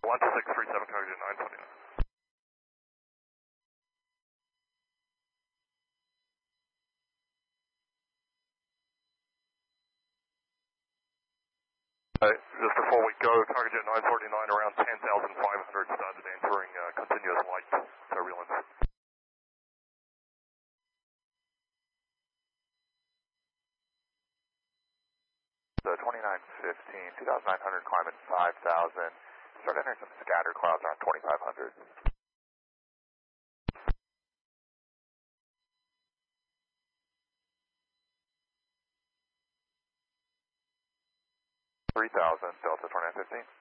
12637, target 949. Just before we go, target jet 949 around 10,500 started entering continuous light turbulence. 2915, 2,900 climbing 5,000. Start entering some scattered clouds around 2,500. 3,000, Delta 2915.